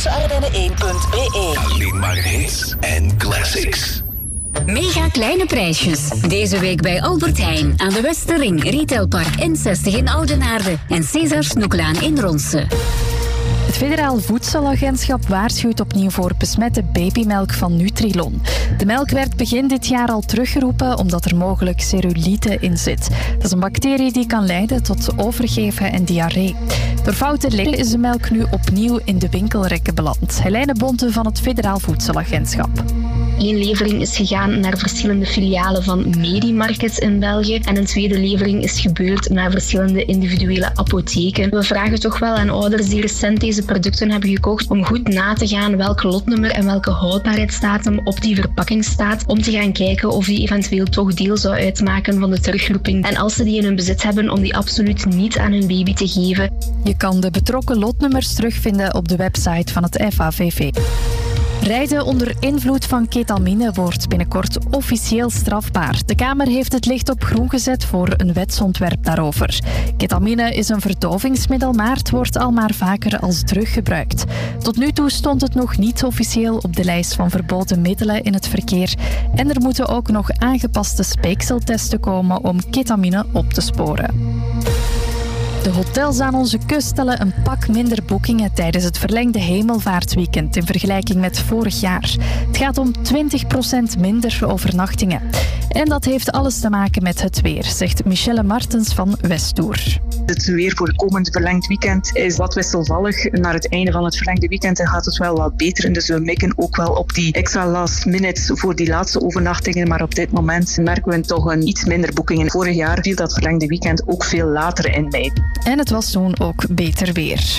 Ardenne1.be. Alleen maar hits en classics. Mega kleine prijsjes. Deze week bij Albert Heijn aan de Westerring, Retailpark N60 in Oudenaarde en César Snoeklaan in Ronse. Het Federaal Voedselagentschap waarschuwt opnieuw voor besmette babymelk van Nutrilon. De melk werd begin dit jaar al teruggeroepen omdat er mogelijk cerulite in zit. Dat is een bacterie die kan leiden tot overgeven en diarree. Door foute lekken is de melk nu opnieuw in de winkelrekken beland. Helene Bonte van het Federaal Voedselagentschap. Eén levering is gegaan naar verschillende filialen van Medimarkets in België en een tweede levering is gebeurd naar verschillende individuele apotheken. We vragen toch wel aan ouders die recent deze producten hebben gekocht om goed na te gaan welk lotnummer en welke houdbaarheidsdatum op die verpakking staat, om te gaan kijken of die eventueel toch deel zou uitmaken van de terugroeping. En als ze die in hun bezit hebben, om die absoluut niet aan hun baby te geven. Je kan de betrokken lotnummers terugvinden op de website van het FAVV. Rijden onder invloed van ketamine wordt binnenkort officieel strafbaar. De Kamer heeft het licht op groen gezet voor een wetsontwerp daarover. Ketamine is een verdovingsmiddel, maar het wordt al maar vaker als drug gebruikt. Tot nu toe stond het nog niet officieel op de lijst van verboden middelen in het verkeer. En er moeten ook nog aangepaste speekseltesten komen om ketamine op te sporen. De hotels aan onze kust tellen een pak minder boekingen tijdens het verlengde hemelvaartweekend in vergelijking met vorig jaar. Het gaat om 20% minder overnachtingen. En dat heeft alles te maken met het weer, zegt Michelle Martens van Westtour. Het weer voor het komend verlengd weekend is wat wisselvallig. Naar het einde van het verlengde weekend gaat het wel wat beter. En dus we mikken ook wel op die extra last minutes voor die laatste overnachtingen. Maar op dit moment merken we toch een iets minder boekingen. Vorig jaar viel dat verlengde weekend ook veel later in mei. En het was toen ook beter weer.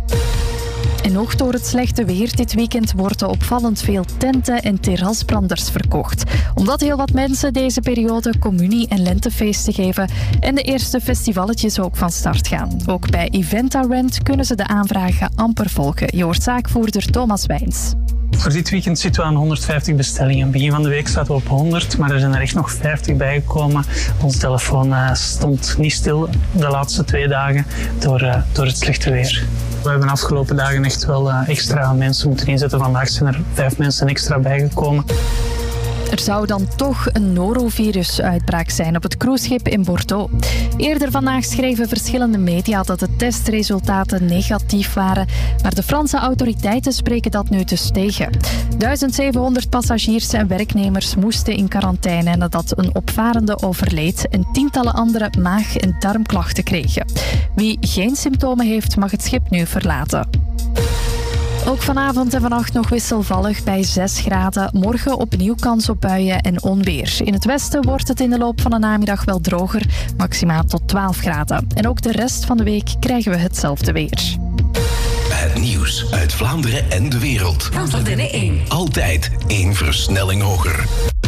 En ook door het slechte weer dit weekend worden opvallend veel tenten en terrasbranders verkocht. Omdat heel wat mensen deze periode communie- en lentefeesten geven en de eerste festivaletjes ook van start gaan. Ook bij Eventa Rent kunnen ze de aanvragen amper volgen. Je hoort zaakvoerder Thomas Wijns. Voor dit weekend zitten we aan 150 bestellingen. Begin van de week zaten we op 100, maar er zijn er echt nog 50 bijgekomen. Onze telefoon stond niet stil de laatste 2 dagen door het slechte weer. We hebben de afgelopen dagen echt wel extra mensen moeten inzetten. Vandaag zijn er 5 mensen extra bijgekomen. Er zou dan toch een norovirus-uitbraak zijn op het cruiseschip in Bordeaux. Eerder vandaag schreven verschillende media dat de testresultaten negatief waren, maar de Franse autoriteiten spreken dat nu dus tegen. 1700 passagiers en werknemers moesten in quarantaine nadat een opvarende overleed en tientallen anderen maag- en darmklachten kregen. Wie geen symptomen heeft, mag het schip nu verlaten. Ook vanavond en vannacht nog wisselvallig bij 6 graden. Morgen opnieuw kans op buien en onweer. In het westen wordt het in de loop van de namiddag wel droger, maximaal tot 12 graden. En ook de rest van de week krijgen we hetzelfde weer. Het nieuws uit Vlaanderen en de wereld. Van Ardenne 1. Altijd 1 versnelling hoger.